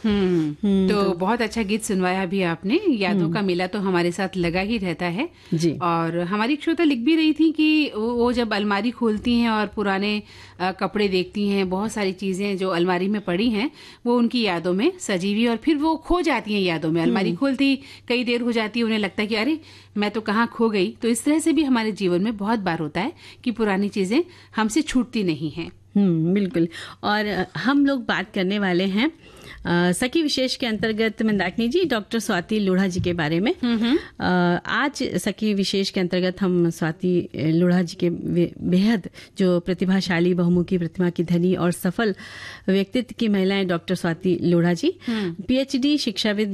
तो बहुत अच्छा गीत सुनवाया भी आपने। यादों का मेला तो हमारे साथ लगा ही रहता है जी। और हमारी श्रोता लिख भी रही थी कि वो जब अलमारी खोलती हैं और पुराने कपड़े देखती हैं, बहुत सारी चीजें जो अलमारी में पड़ी हैं वो उनकी यादों में सजी हुई और फिर वो खो जाती हैं यादों में। अलमारी खोलती कई देर हो जाती है, उन्हें लगता है कि अरे मैं तो कहाँ खो गई। तो इस तरह से भी हमारे जीवन में बहुत बार होता है कि पुरानी चीजें हमसे छूटती नहीं हैं। बिल्कुल। और हम लोग बात करने वाले हैं सखी विशेष के अंतर्गत मंदाकिनी जी डॉक्टर स्वाति लोढ़ा जी के बारे में। आज सखी विशेष के अंतर्गत हम स्वाति लोढ़ा जी के बेहद जो प्रतिभाशाली बहुमुखी प्रतिभा की धनी और सफल व्यक्तित्व की महिलाएं डॉक्टर स्वाति लोढ़ा जी, PhD शिक्षाविद